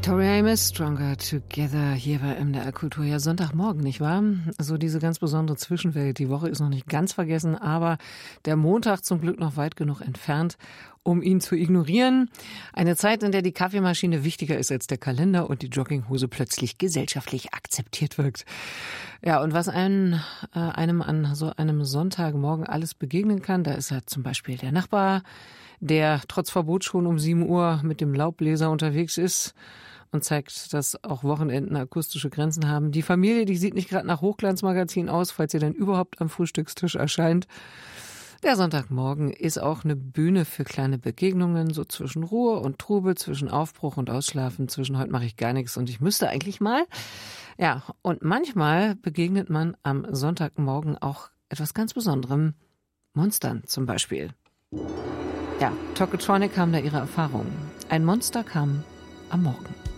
Tori Amos, Stronger Together, hier bei MDR Kultur. Ja, Sonntagmorgen, nicht wahr? So diese ganz besondere Zwischenwelt. Die Woche ist noch nicht ganz vergessen, aber der Montag zum Glück noch weit genug entfernt, um ihn zu ignorieren. Eine Zeit, in der die Kaffeemaschine wichtiger ist als der Kalender und die Jogginghose plötzlich gesellschaftlich akzeptiert wirkt. Ja, und was einem an so einem Sonntagmorgen alles begegnen kann, da ist ja zum Beispiel der Nachbar, der trotz Verbot schon um 7 Uhr mit dem Laubbläser unterwegs ist und zeigt, dass auch Wochenenden akustische Grenzen haben. Die Familie, die sieht nicht gerade nach Hochglanzmagazin aus, falls sie dann überhaupt am Frühstückstisch erscheint. Der Sonntagmorgen ist auch eine Bühne für kleine Begegnungen, so zwischen Ruhe und Trubel, zwischen Aufbruch und Ausschlafen, zwischen heute mache ich gar nichts und ich müsste eigentlich mal. Ja, und manchmal begegnet man am Sonntagmorgen auch etwas ganz Besonderem, Monstern zum Beispiel. Ja, Tokotronic haben da ihre Erfahrungen. Ein Monster kam am Morgen.